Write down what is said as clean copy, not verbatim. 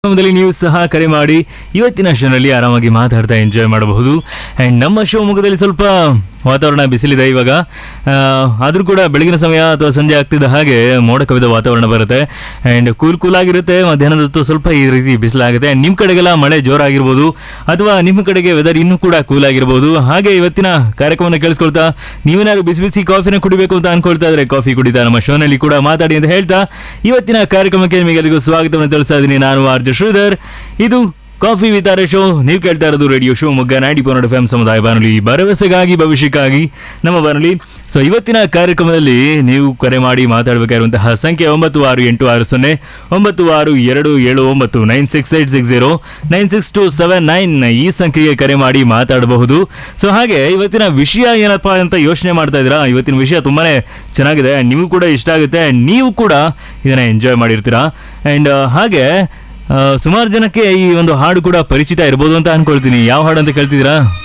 ನೀವು ಸಹ ಕರೆ ಮಾಡಿ ಇವತ್ತಿನ ಶೋನಲ್ಲಿ ಆರಾಮಾಗಿ ಮಾತಾಡ್ತಾ ಎಂಜಾಯ್ ಮಾಡಬಹುದು. ಆ್ಯಂಡ್ ನಮ್ಮ ಶಿವಮೊಗ್ಗದಲ್ಲಿ ಸ್ವಲ್ಪ ವಾತಾವರಣ ಬಿಸಿಲಿದೆ ಇವಾಗ. ಆದರೂ ಕೂಡ ಬೆಳಗಿನ ಸಮಯ ಅಥವಾ ಸಂಜೆ ಆಗ್ತಿದ್ದ ಹಾಗೆ ಮೋಡ ಕವಿದ ವಾತಾವರಣ ಬರುತ್ತೆ. ಆ್ಯಂಡ್ ಕೂಲ್ ಆಗಿರುತ್ತೆ. ಮಧ್ಯಾಹ್ನದ ಹೊತ್ತು ಸ್ವಲ್ಪ ಈ ರೀತಿ ಬಿಸಿಲಾಗುತ್ತೆ. ನಿಮ್ಮ ಕಡೆಗೆಲ್ಲ ಮಳೆ ಜೋರಾಗಿರ್ಬೋದು ಅಥವಾ ನಿಮ್ಮ ಕಡೆಗೆ ವೆದರ್ ಇನ್ನೂ ಕೂಡ ಕೂಲ್ ಆಗಿರ್ಬೋದು. ಹಾಗೆ ಇವತ್ತಿನ ಕಾರ್ಯಕ್ರಮವನ್ನು ಕೇಳಿಸ್ಕೊಳ್ತಾ ನೀವೇನಾದ್ರು ಬಿಸಿ ಬಿಸಿ ಕಾಫಿನ ಕುಡಿಬೇಕು ಅಂತ ಅನ್ಕೊಳ್ತಾ ಇದ್ರೆ ಕಾಫಿ ಕುಡಿತಾ ನಮ್ಮ ಶೋನಲ್ಲಿ ಕೂಡ ಮಾತಾಡಿ ಅಂತ ಹೇಳ್ತಾ ಇವತ್ತಿನ ಕಾರ್ಯಕ್ರಮಕ್ಕೆ ನಿಮಗೆಲ್ಲರಿಗೂ ಸ್ವಾಗತವನ್ನು ತಿಳಿಸ್ತಾ ಇದ್ದೀನಿ. ನಾನು ಆರ್ ಜೆ ಶ್ರೀಧರ್. ಇದು ಕಾಫಿ ವಿತ್ ಆರ್ ಶೋ. ನೀವು ಕೇಳ್ತಾ ಇರೋದು ರೇಡಿಯೋ ಶಿವಮೊಗ್ಗ 90.4 FM ಸಮುದಾಯ ಬಾನುಲಿ, ಭರವಸೆಗಾಗಿ ಭವಿಷ್ಯಕ್ಕಾಗಿ ನಮ್ಮ ಬಾನುಲಿ. ಸೊ ಇವತ್ತಿನ ಕಾರ್ಯಕ್ರಮದಲ್ಲಿ ನೀವು ಕರೆ ಮಾಡಿ ಮಾತಾಡಬೇಕಾಗಿರುವಂತಹ ಸಂಖ್ಯೆ 9682799686096279 ಈ ಸಂಖ್ಯೆಗೆ ಕರೆ ಮಾಡಿ ಮಾತಾಡಬಹುದು. ಸೊ ಹಾಗೆ ಇವತ್ತಿನ ವಿಷಯ ಏನಪ್ಪಾ ಅಂತ ಯೋಚನೆ ಮಾಡ್ತಾ ಇದ್ದೀರಾ? ಇವತ್ತಿನ ವಿಷಯ ತುಂಬಾನೇ ಚೆನ್ನಾಗಿದೆ, ನಿಮಗೂ ಕೂಡ ಇಷ್ಟ ಆಗುತ್ತೆ, ನೀವು ಕೂಡ ಇದನ್ನ ಎಂಜಾಯ್ ಮಾಡಿರ್ತೀರಾ. ಆ್ಯಂಡ್ ಹಾಗೆ ಸುಮಾರು ಜನಕ್ಕೆ ಈ ಒಂದು ಹಾಡು ಕೂಡ ಪರಿಚಿತ ಇರ್ಬೋದು ಅಂತ ಅನ್ಕೊಳ್ತೀನಿ. ಯಾವ ಹಾಡು ಅಂತ ಕೇಳ್ತಿದ್ದೀರಾ?